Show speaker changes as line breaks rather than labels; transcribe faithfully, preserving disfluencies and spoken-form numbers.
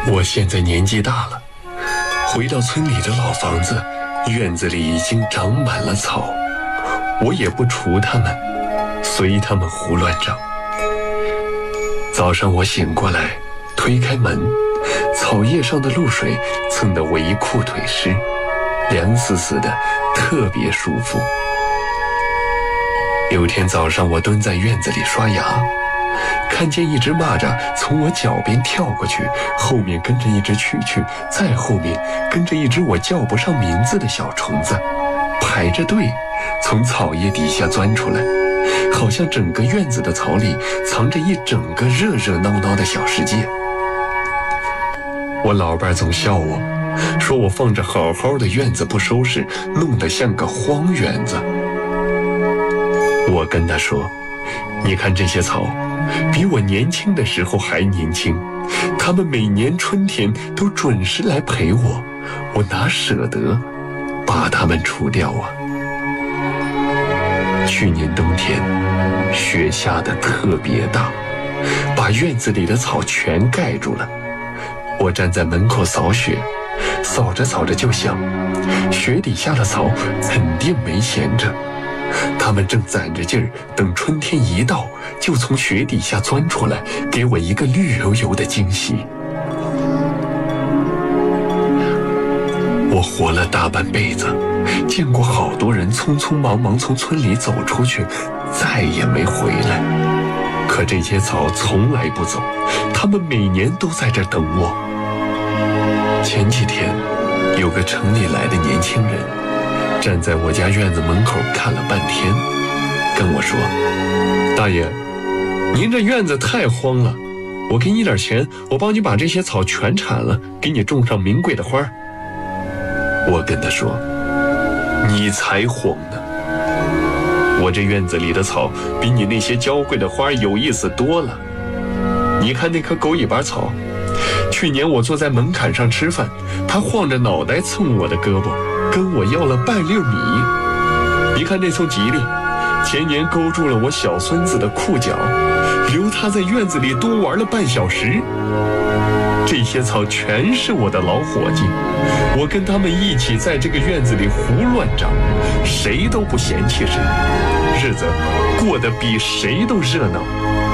我现在年纪大了，回到村里的老房子，院子里已经长满了草，我也不除它们，随它们胡乱长。早上我醒过来，推开门，草叶上的露水蹭得我一裤腿湿，凉丝丝的，特别舒服。有天早上，我蹲在院子里刷牙，看见一只蚂蚱从我脚边跳过去，后面跟着一只蛐蛐，再后面跟着一只我叫不上名字的小虫子，排着队从草叶底下钻出来，好像整个院子的草里藏着一整个热热闹闹的小世界。我老伴总笑我，说我放着好好的院子不收拾，弄得像个荒园子。我跟他说，你看这些草比我年轻的时候还年轻，他们每年春天都准时来陪我，我哪舍得把它们除掉啊。去年冬天雪下得特别大，把院子里的草全盖住了。我站在门口扫雪，扫着扫着就想，雪底下的草肯定没闲着，他们正攒着劲儿，等春天一到就从雪底下钻出来，给我一个绿油油的惊喜。我活了大半辈子，见过好多人匆匆忙忙从村里走出去，再也没回来。可这些草从来不走，他们每年都在这等我。前几天，有个城里来的年轻人，站在我家院子门口看了半天，跟我说：“大爷，您这院子太荒了，我给你点钱，我帮你把这些草全铲了，给你种上名贵的花。”我跟他说：“你才荒呢！我这院子里的草比你那些娇贵的花有意思多了。你看那棵狗尾巴草，去年我坐在门槛上吃饭，它晃着脑袋蹭我的胳膊，跟我要了半粒米。你看那丛吉利，前年勾住了我小孙子的裤脚，留他在院子里多玩了半小时。这些草全是我的老伙计，我跟他们一起在这个院子里胡乱长，谁都不嫌弃谁，日子过得比谁都热闹。